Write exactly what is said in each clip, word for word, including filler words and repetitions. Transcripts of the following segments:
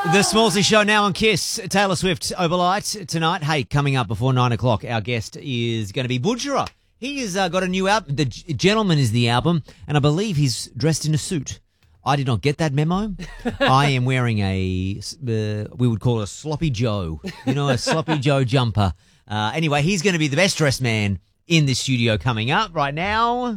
The Smallsy Show now on Kiss. Taylor Swift Overlight tonight. Hey, coming up before nine o'clock, our guest is going to be Budjerah. He has uh, got a new album. The G- Gentleman is the album, and I believe he's dressed in a suit. I did not get that memo. I am wearing a, uh, we would call it a sloppy Joe. You know, a sloppy Joe jumper. Uh, anyway, he's going to be the best dressed man in this studio coming up right now.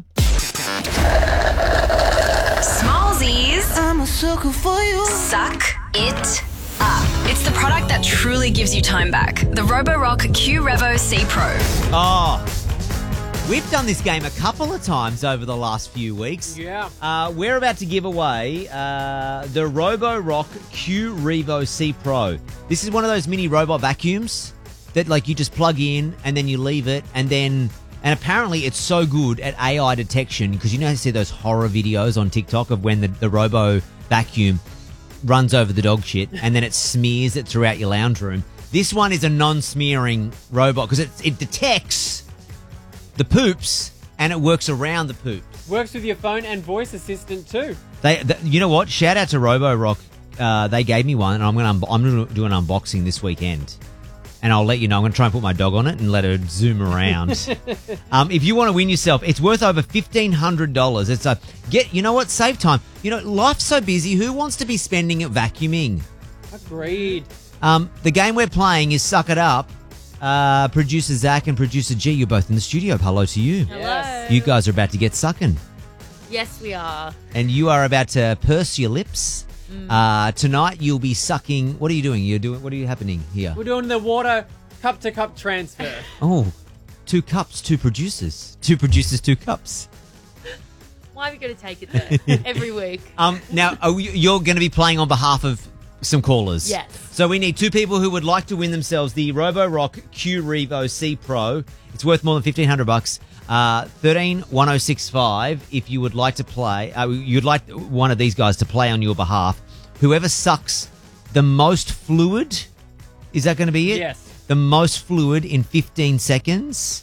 Smallsies. I'm a sucker for you. Suck it up. It's the product that truly gives you time back. The Roborock Q Revo C Pro. Oh, we've done this game a couple of times over the last few weeks. Yeah. Uh, we're about to give away uh, the Roborock Q Revo C Pro. This is one of those mini robot vacuums that, like, you just plug in and then you leave it, and then and apparently it's so good at A I detection, because you know you see those horror videos on TikTok of when the, the robo vacuum runs over the dog shit and then it smears it throughout your lounge room. This one is a non-smearing robot because it, it detects the poops and it works around the poops. Works with your phone and voice assistant too. They, they you know what? Shout out to Roborock. Uh, they gave me one, and I'm going to un- I'm going to do an unboxing this weekend. And I'll let you know. I'm going to try and put my dog on it and let her zoom around. um, if you want to win yourself, it's worth over fifteen hundred dollars. It's a get. You know what? Save time. You know, life's so busy. Who wants to be spending it vacuuming? Agreed. Um, the game we're playing is Suck It Up. Uh, producer Zach and producer G, you're both in the studio. Hello to you. Hello. Yes. You guys are about to get sucking. Yes, we are. And you are about to purse your lips. Mm. Uh, tonight you'll be sucking. What are you doing? You're doing. What are you happening here? We're doing the water cup to cup transfer. Oh, two cups, two producers. Two producers, two cups. Why are we going to take it there every week? Um, now, are we, you're going to be playing on behalf of some callers. Yes. So we need two people who would like to win themselves the Roborock Q Revo C Pro. It's worth more than fifteen hundred bucks. Uh, thirteen one oh six five. If you would like to play, uh, you'd like one of these guys to play on your behalf. Whoever sucks the most fluid, is that going to be it? Yes. The most fluid in fifteen seconds.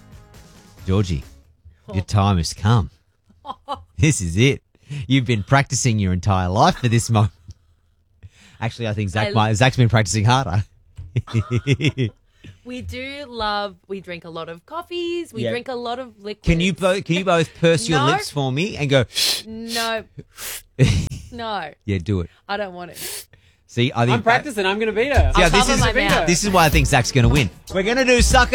Georgie, your time has come. This is it. You've been practicing your entire life for this moment. Actually, I think Zach I- might, Zach's been practicing harder. We do love, we drink a lot of coffees. We Yeah. drink a lot of liquids. Can you both can you both purse your No. lips for me and go? No. No. Yeah, do it. I don't want it. See, I think I'm practicing. I'm going to beat her. Yeah, I'll this cover is my mouth. this is why I think Zach's going to win. We're going to do suck